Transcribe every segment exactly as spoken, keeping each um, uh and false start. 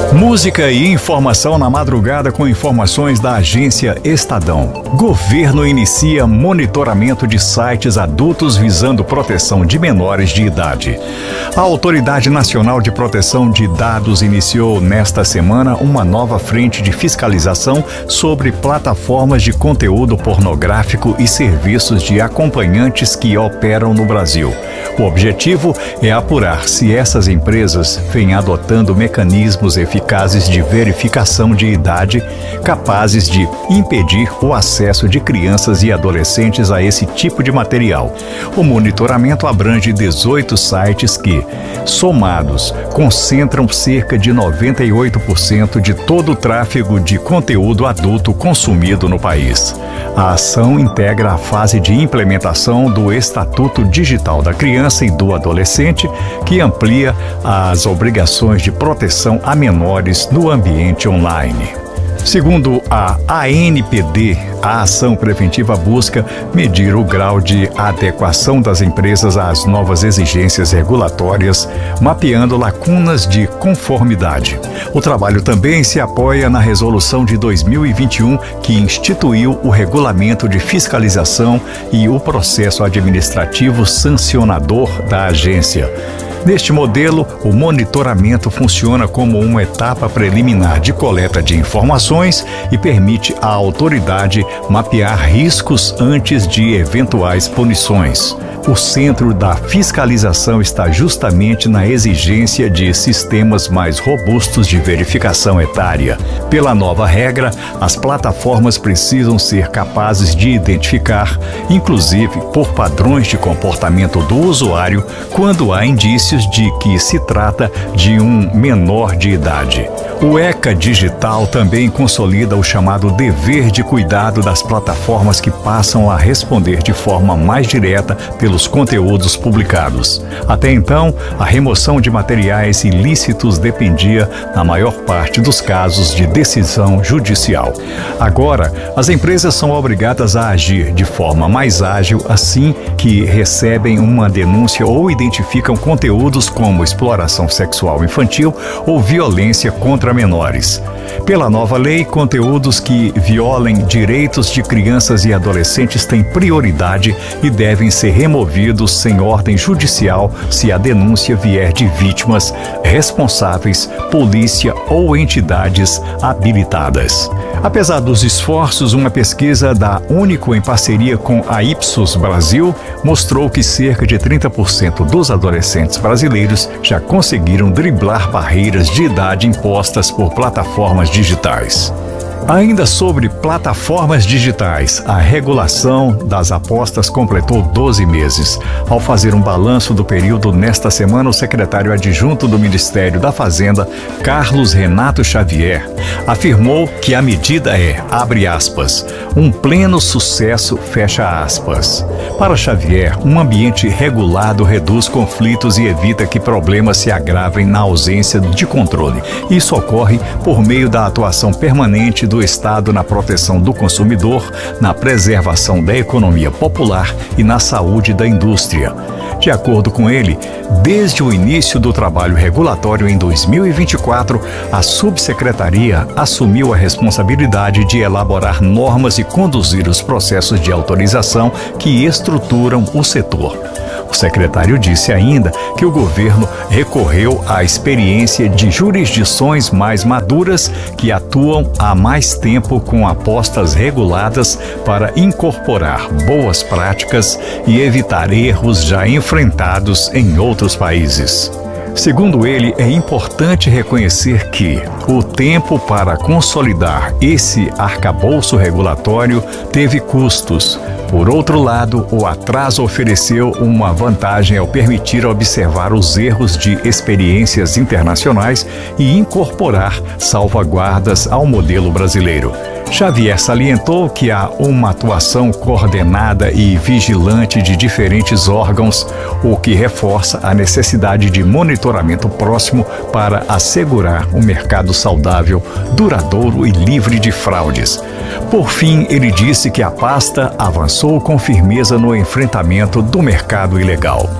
Música e informação na madrugada com informações da agência Estadão. Governo inicia monitoramento de sites adultos visando proteção de menores de idade. A Autoridade Nacional de Proteção de Dados iniciou nesta semana uma nova frente de fiscalização sobre plataformas de conteúdo pornográfico e serviços de acompanhantes que operam no Brasil. O objetivo é apurar se essas empresas vêm adotando mecanismos eficazes de verificação de idade capazes de impedir o acesso de crianças e adolescentes a esse tipo de material. O monitoramento abrange dezoito sites que, somados, concentram cerca de noventa e oito por cento de todo o tráfego de conteúdo adulto consumido no país. A ação integra a fase de implementação do Estatuto Digital da Criança e do Adolescente, que amplia as obrigações de proteção a menores no ambiente online. Segundo a A N P D, a ação preventiva busca medir o grau de adequação das empresas às novas exigências regulatórias, mapeando lacunas de conformidade. O trabalho também se apoia na resolução de dois mil e vinte e um, que instituiu o regulamento de fiscalização e o processo administrativo sancionador da agência. Neste modelo, o monitoramento funciona como uma etapa preliminar de coleta de informações e permite à autoridade mapear riscos antes de eventuais punições. O centro da fiscalização está justamente na exigência de sistemas mais robustos de verificação etária. Pela nova regra, as plataformas precisam ser capazes de identificar, inclusive por padrões de comportamento do usuário, quando há indícios de que se trata de um menor de idade. O ECA Digital também consolida o chamado dever de cuidado das plataformas que passam a responder de forma mais direta pelos conteúdos publicados. Até então, a remoção de materiais ilícitos dependia, na maior parte dos casos, de decisão judicial. Agora, as empresas são obrigadas a agir de forma mais ágil assim que recebem uma denúncia ou identificam conteúdos como exploração sexual infantil ou violência contra menores. Pela nova lei, conteúdos que violem direitos de crianças e adolescentes têm prioridade e devem ser removidos sem ordem judicial se a denúncia vier de vítimas, responsáveis, polícia ou entidades habilitadas. Apesar dos esforços, uma pesquisa da Único em parceria com a Ipsos Brasil mostrou que cerca de trinta por cento dos adolescentes brasileiros já conseguiram driblar barreiras de idade impostas por plataformas digitais. Ainda sobre plataformas digitais, a regulação das apostas completou doze meses. Ao fazer um balanço do período nesta semana, o secretário adjunto do Ministério da Fazenda, Carlos Renato Xavier, afirmou que a medida é, abre aspas, um pleno sucesso, fecha aspas. Para Xavier, um ambiente regulado reduz conflitos e evita que problemas se agravem na ausência de controle. Isso ocorre por meio da atuação permanente do Estado na proteção do consumidor, na preservação da economia popular e na saúde da indústria. De acordo com ele, desde o início do trabalho regulatório em dois mil e vinte e quatro, a subsecretaria assumiu a responsabilidade de elaborar normas e conduzir os processos de autorização que estruturam o setor. O secretário disse ainda que o governo recorreu à experiência de jurisdições mais maduras que atuam há mais tempo com apostas reguladas para incorporar boas práticas e evitar erros já enfrentados em outros países. Segundo ele, é importante reconhecer que o tempo para consolidar esse arcabouço regulatório teve custos. Por outro lado, o atraso ofereceu uma vantagem ao permitir observar os erros de experiências internacionais e incorporar salvaguardas ao modelo brasileiro. Xavier salientou que há uma atuação coordenada e vigilante de diferentes órgãos, o que reforça a necessidade de monitoramento próximo para assegurar um mercado saudável, duradouro e livre de fraudes. Por fim, ele disse que a pasta avançou com firmeza no enfrentamento do mercado ilegal.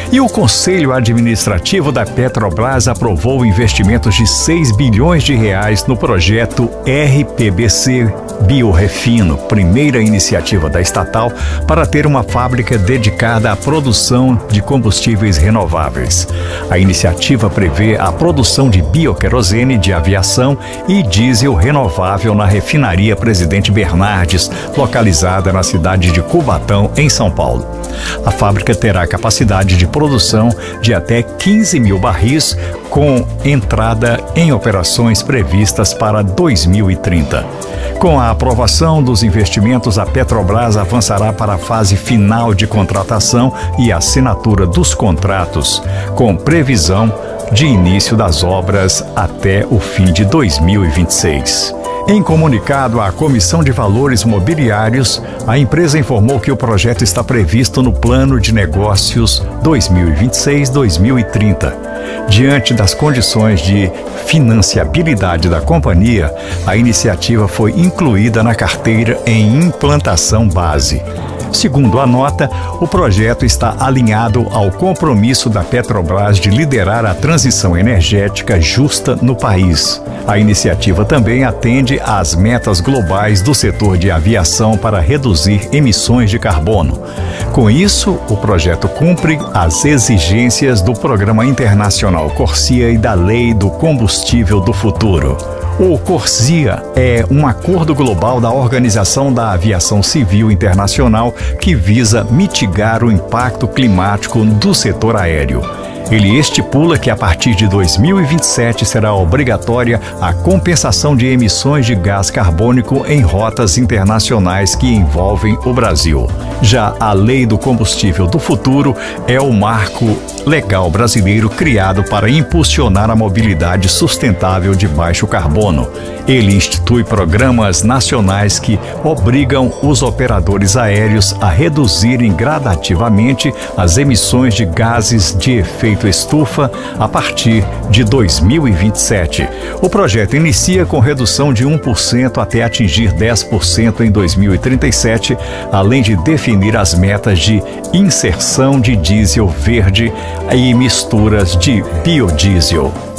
E o Conselho Administrativo da Petrobras aprovou investimentos de seis bilhões de reais no projeto R P B C Biorefino, primeira iniciativa da estatal para ter uma fábrica dedicada à produção de combustíveis renováveis. A iniciativa prevê a produção de bioquerosene de aviação e diesel renovável na refinaria Presidente Bernardes, localizada na cidade de Cubatão, em São Paulo. A fábrica terá capacidade de produção de até quinze mil barris, com entrada em operações previstas para dois mil e trinta. Com a aprovação dos investimentos, a Petrobras avançará para a fase final de contratação e assinatura dos contratos, com previsão de início das obras até o fim de dois mil e vinte e seis. Em comunicado à Comissão de Valores Mobiliários, a empresa informou que o projeto está previsto no Plano de Negócios dois mil e vinte e seis a dois mil e trinta. Diante das condições de financiabilidade da companhia, a iniciativa foi incluída na carteira em implantação base. Segundo a nota, o projeto está alinhado ao compromisso da Petrobras de liderar a transição energética justa no país. A iniciativa também atende às metas globais do setor de aviação para reduzir emissões de carbono. Com isso, o projeto cumpre as exigências do Programa Internacional CORSIA e da Lei do Combustível do Futuro. O CORSIA é um acordo global da Organização da Aviação Civil Internacional que visa mitigar o impacto climático do setor aéreo. Ele estipula que a partir de dois mil e vinte e sete será obrigatória a compensação de emissões de gás carbônico em rotas internacionais que envolvem o Brasil. Já a Lei do Combustível do Futuro é o marco legal brasileiro criado para impulsionar a mobilidade sustentável de baixo carbono. Ele institui programas nacionais que obrigam os operadores aéreos a reduzirem gradativamente as emissões de gases de efeito estufa a partir de dois mil e vinte e sete. O projeto inicia com redução de um por cento até atingir dez por cento em dois mil e trinta e sete, além de definir as metas de inserção de diesel verde e misturas de biodiesel.